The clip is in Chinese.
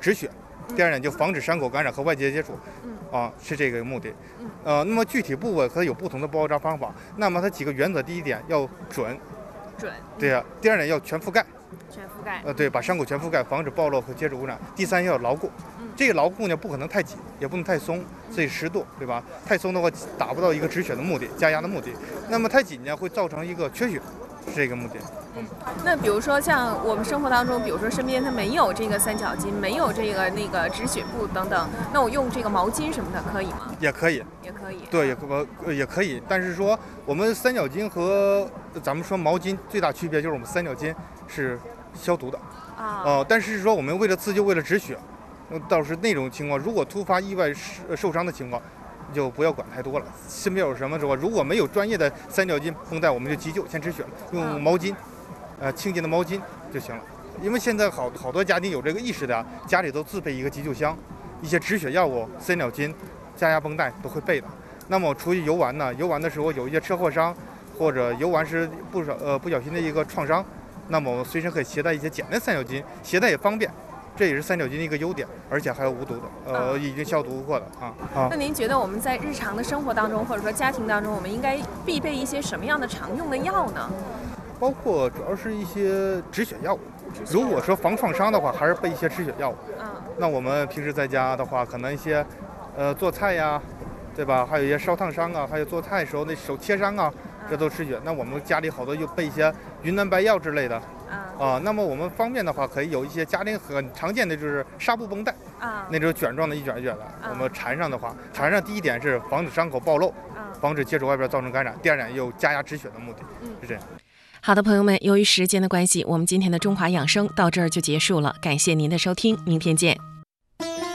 止血，第二点就防止伤口感染和外界接触，是这个目的。那么具体部位可以有不同的包扎方法。那么它几个原则，第一点要准，对呀。第二点要全覆盖，对，把伤口全覆盖，防止暴露和接触污染。第三要牢固，这个牢固呢不可能太紧，也不能太松，所以适度，对吧？太松的话达不到一个止血的目的，加压的目的。那么太紧呢会造成一个缺血，是这个目的。 那比如说像我们生活当中，比如说身边它没有这个三角巾，没有这个那个止血布等等，那我用这个毛巾什么的可以吗？ 也可以，对，也可以。但是说我们三角巾和咱们说毛巾最大区别就是我们三角巾是消毒的但是说我们为了自救，为了止血，倒是那种情况，如果突发意外受伤的情况，就不要管太多了。身边有什么时候如果没有专业的三角巾绷带，我们就急救先止血了，用毛巾。清洁的毛巾就行了，因为现在好多家庭有这个意识的，家里都自备一个急救箱，一些止血药物、三角巾、加压绷带都会备的。那么出去游玩呢，游玩的时候有一些车祸伤，或者游玩时不小心的一个创伤，那么我们随身可以携带一些简单三角巾，携带也方便。这也是三角巾的一个优点，而且还有无毒的，已经消毒过的那您觉得我们在日常的生活当中，或者说家庭当中，我们应该必备一些什么样的常用的药呢？ 包括主要是一些止血药物。如果说防创伤的话，还是备一些止血药物。那我们平时在家的话，可能一些做菜呀，对吧？还有一些烧烫伤啊，还有做菜的时候那手切伤啊，这都止血。那我们家里好多就备一些云南白药之类的。那么我们方便的话，可以有一些家庭很常见的就是纱布绷带那种卷状的一卷一卷的。我们缠上的话，缠上第一点是防止伤口暴露，防止接触外边造成感染。第二点有加压止血的目的，是这样。 好的，朋友们，由于时间的关系，我们今天的中华养生到这儿就结束了。感谢您的收听，明天见。